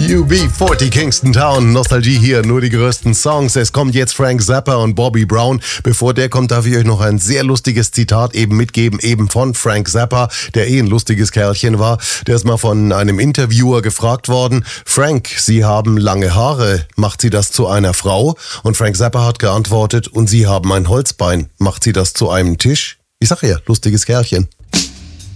UB40 Kingston Town, Nostalgie hier, nur die größten Songs. Es kommt jetzt Frank Zappa und Bobby Brown. Bevor der kommt, darf ich euch noch ein sehr lustiges Zitat eben mitgeben, eben von Frank Zappa, der ein lustiges Kerlchen war. Der ist mal von einem Interviewer gefragt worden: Frank, Sie haben lange Haare, macht Sie das zu einer Frau? Und Frank Zappa hat geantwortet: Und Sie haben ein Holzbein, macht Sie das zu einem Tisch? Ich sag ja, lustiges Kerlchen.